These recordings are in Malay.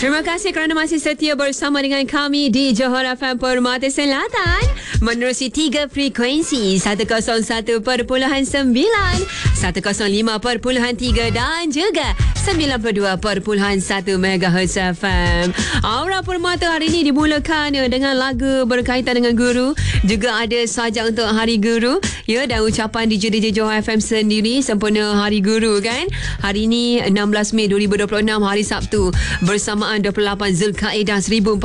Terima kasih kerana masih setia bersama dengan kami di Johor FM Permata Selatan menerusi 3 frekuensi 101.9, 105.3 dan juga 92.1 MHz FM. Aura Permata hari ini dimulakan dengan lagu berkaitan dengan guru, juga ada sajak untuk Hari Guru, ya, dan ucapan DJ Johor FM sendiri sempena Hari Guru kan. Hari ini 16 Mei 2026, hari Sabtu, bersamaan 28 Zulkaidah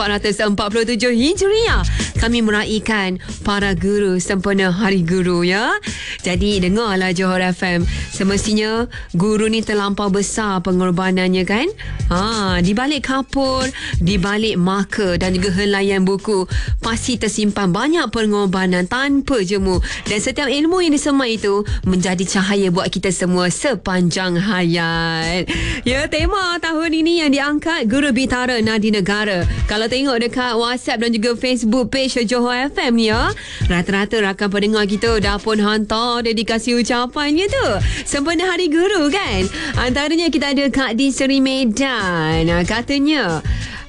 1447 Hijriah, kami meraihkan para guru sempena Hari Guru, ya. Jadi dengarlah Johor FM, semestinya guru ni terlampau besar pengorbanannya kan. Di balik kapur, di balik marker dan juga helaian buku, pasti tersimpan banyak pengorbanan tanpa jemu, dan setiap ilmu yang disemai itu menjadi cahaya buat kita semua sepanjang hayat. Ya, tema tahun ini yang diangkat Guru Bintara Nadi Negara. Kalau tengok dekat WhatsApp dan juga Facebook page Johor FM ni, ya, rata-rata rakan pendengar kita dah pun hantar dedikasi ucapannya tu sempena Hari Guru kan. Antaranya kita ada Kak Di Seri Medan. Katanya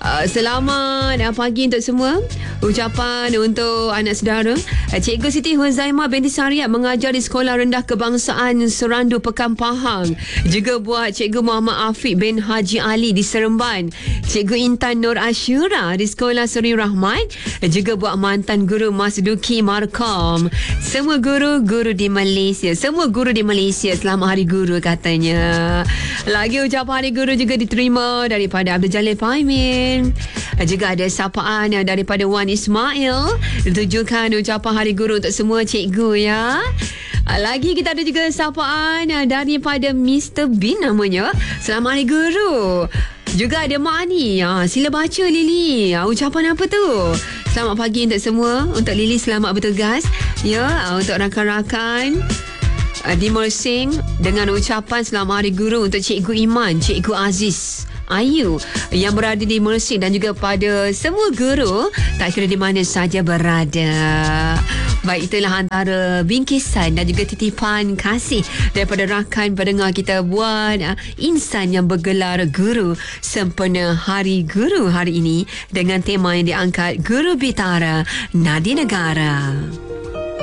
selamat pagi untuk semua. Ucapan untuk anak saudara Cikgu Siti Huzaimah binti Sariat, mengajar di Sekolah Rendah Kebangsaan Serandu Pekan Pahang. Juga buat Cikgu Muhammad Afiq bin Haji Ali di Seremban, Cikgu Intan Nur Ashura di Sekolah Seri Rahmat, juga buat mantan guru Mas Duki Markom. Semua guru-guru di Malaysia, semua guru di Malaysia, selamat Hari Guru katanya. Lagi ucapan Hari Guru juga diterima daripada Abdul Jalil Paimin. Juga ada sapaan daripada Wan Ismail, ditujukan ucapan Hari Guru untuk semua cikgu, ya. Lagi kita ada juga sapaan daripada Mr. Bin namanya. Selamat Hari Guru. Juga ada Mak Ani. Sila baca Lily. Ucapan apa tu? Selamat pagi untuk semua. Untuk Lily, selamat bertugas. Ya, untuk rakan-rakan di Mersing, dengan ucapan selamat Hari Guru untuk Cikgu Iman, Cikgu Aziz, Ayu yang berada di Mersing, dan juga pada semua guru tak kira di mana saja berada. Baik, itulah antara bingkisan dan juga titipan kasih daripada rakan pendengar kita buat insan yang bergelar guru sempena Hari Guru hari ini, dengan tema yang diangkat Guru Bintara Nadi Negara.